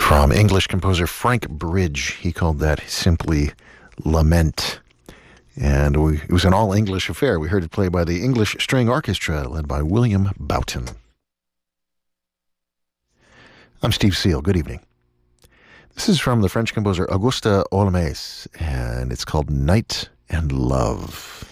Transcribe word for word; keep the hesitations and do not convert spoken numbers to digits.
From English composer Frank Bridge. He called that simply Lament. And we, it was an all-English affair. We heard it played by the English String Orchestra, led by William Boughton. I'm Steve Seal. Good evening. This is from the French composer Auguste Olmès, and it's called Night and Love.